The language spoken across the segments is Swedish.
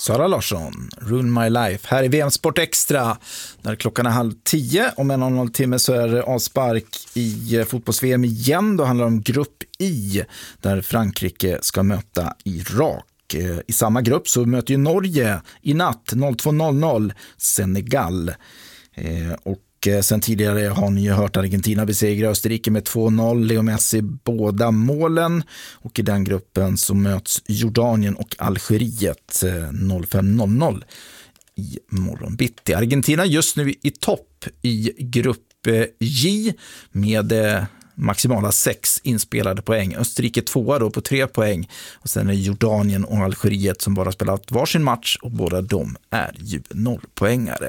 Sara Larsson, Ruin My Life. Här i VM Sport Extra. När klockan är 9:30, om en och en halv timme så är det avspark i fotbolls-VM igen. Då handlar det om grupp I, där Frankrike ska möta Irak. I samma grupp så möter ju Norge i natt 02.00 Senegal. Och sen tidigare har ni ju hört Argentina besegra Österrike med 2-0. Leo Messi båda målen. Och i den gruppen så möts Jordanien och Algeriet 05.00 i morgon bitti. Argentina just nu i topp i grupp J med maximala 6 inspelade poäng. Österrike 2 då på 3 poäng. Och sen är Jordanien och Algeriet som bara spelat varsin match och båda de är ju 0-poängare.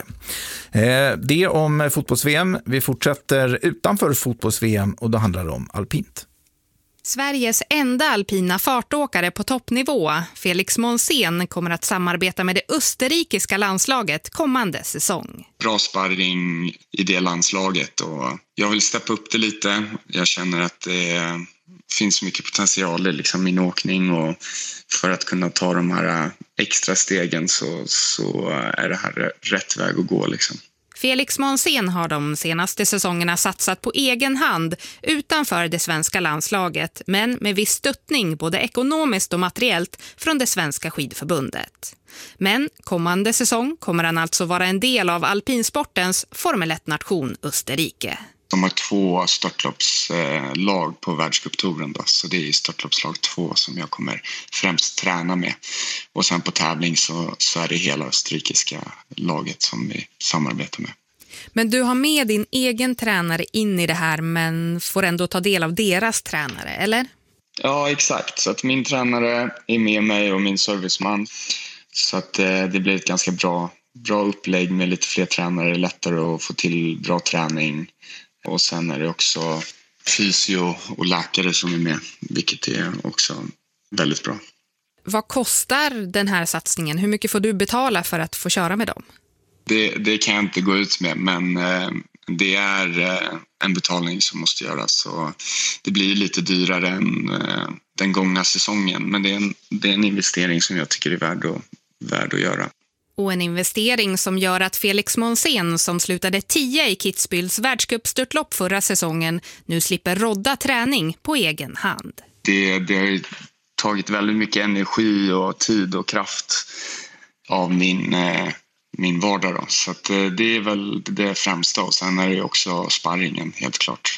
Det om fotbolls-VM. Vi fortsätter utanför fotbolls-VM och då handlar det om alpint. Sveriges enda alpina fartåkare på toppnivå, Felix Monsén, kommer att samarbeta med det österrikiska landslaget kommande säsong. Bra sparring i det landslaget och jag vill steppa upp det lite. Jag känner att det finns mycket potential i liksom min åkning och för att kunna ta de här extra stegen så är det här rätt väg att gå liksom. Felix Monsén har de senaste säsongerna satsat på egen hand utanför det svenska landslaget, men med viss stöttning både ekonomiskt och materiellt från det svenska skidförbundet. Men kommande säsong kommer han alltså vara en del av alpinsportens Formel 1-nation Österrike. De har 2 störtloppslag på världscuptouren då, så det är störtloppslag 2 som jag kommer främst träna med. Och sen på tävling så är det hela österrikiska laget som vi samarbetar med. Men du har med din egen tränare in i det här men får ändå ta del av deras tränare, eller? Ja, exakt. Så att min tränare är med mig och min serviceman. Så att det blir ett ganska bra upplägg med lite fler tränare, lättare att få till bra träning. Och sen är det också fysio och läkare som är med, vilket är också väldigt bra. Vad kostar den här satsningen? Hur mycket får du betala för att få köra med dem? Det kan jag inte gå ut med, men det är en betalning som måste göras. Så det blir lite dyrare än den gångna säsongen, men det är en investering som jag tycker är värd att göra. Och en investering som gör att Felix Monsén, som slutade 10 i Kitzbühels världscupstörtlopp förra säsongen, nu slipper rodda träning på egen hand. Det har tagit väldigt mycket energi och tid och kraft av min vardag då. Så att det är väl det främsta, och sen är det också sparringen helt klart.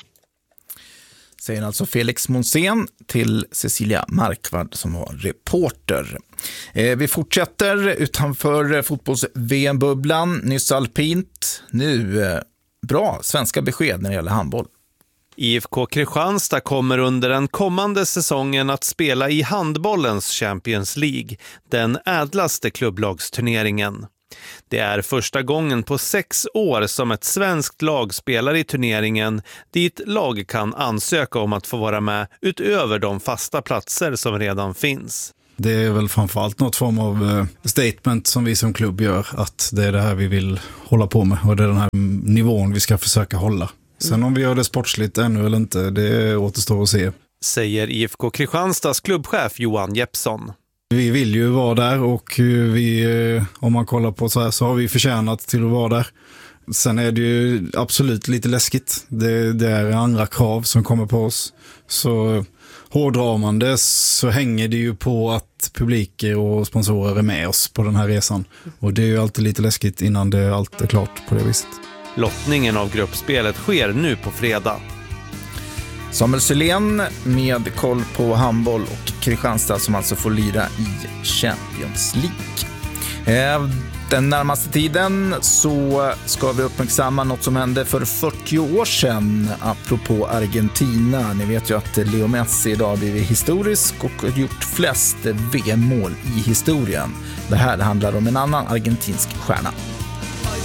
Säger alltså Felix Monsén till Cecilia Markvard som var reporter. Vi fortsätter utanför fotbolls-VM-bubblan. Nyss alpint, nu bra svenska besked när det gäller handboll. IFK Kristianstad kommer under den kommande säsongen att spela i handbollens Champions League, den ädlaste klubblagsturneringen. Det är första gången på 6 år som ett svenskt lag spelar i turneringen, dit lag kan ansöka om att få vara med utöver de fasta platser som redan finns. Det är väl framförallt något form av statement som vi som klubb gör, att det är det här vi vill hålla på med och det är den här nivån vi ska försöka hålla. Sen om vi gör det sportsligt ännu eller inte, det återstår att se. Säger IFK Kristianstads klubbchef Johan Jeppsson. Vi vill ju vara där och vi, om man kollar på så här, så har vi förtjänat till att vara där. Sen är det ju absolut lite läskigt. Det är andra krav som kommer på oss. Så hårdrar man det så hänger det ju på att publiker och sponsorer är med oss på den här resan. Och det är ju alltid lite läskigt innan allt är klart på det viset. Lottningen av gruppspelet sker nu på fredag. Samuel Sylén med koll på handboll och Kristianstad som alltså får lira i Champions League. Den närmaste tiden så ska vi uppmärksamma något som hände för 40 år sedan apropå Argentina. Ni vet ju att Leo Messi idag har blivit historisk och gjort flest VM-mål i historien. Det här handlar om en annan argentinsk stjärna.